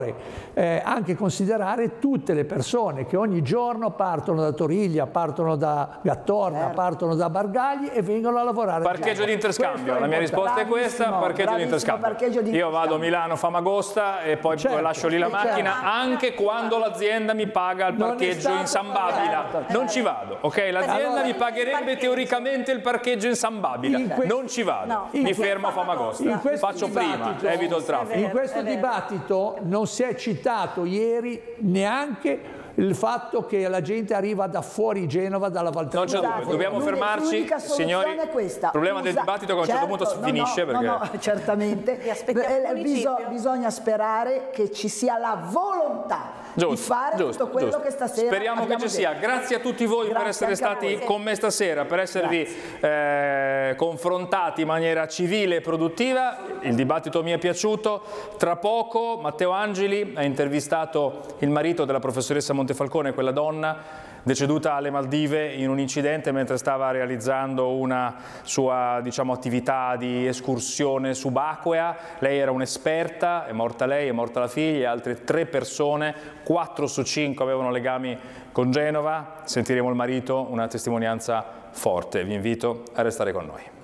anche considerare tutte le persone che ogni giorno partono da Toriglia, partono da Gattorna, partono da Bargagli e vengono a lavorare. Parcheggio di interscambio, la mia risposta è questa, parcheggio di interscambio. Io vado a Milano, Famagosta e poi lascio lì la macchina anche quando l'azienda mi paga il parcheggio in San Babila. Non ci vado, ok? L'azienda mi pagherebbe teoricamente il parcheggio in San Babila, non ci vado, mi fermo a Famagosta, faccio prima, evito il traffico. In questo dibattito non si è citato ieri neanche il fatto che la gente arriva da fuori Genova, dalla Valtelluno. Non c'è dubbio, dobbiamo fermarci, signori. Il problema del dibattito è che a un certo punto si finisce. No, certamente. Bisogna sperare che ci sia la volontà di fare tutto quello che stasera speriamo che ci sia. Grazie a tutti voi per essere stati con me stasera, per esservi confrontati in maniera civile e produttiva. Il dibattito mi è piaciuto. Tra poco Matteo Angeli ha intervistato il marito della professoressa Montefalcone, quella donna deceduta alle Maldive in un incidente mentre stava realizzando una sua, diciamo, attività di escursione subacquea. Lei era un'esperta, è morta lei, è morta la figlia e altre 3 persone, 4 su 5 avevano legami con Genova. Sentiremo il marito, una testimonianza forte. Vi invito a restare con noi.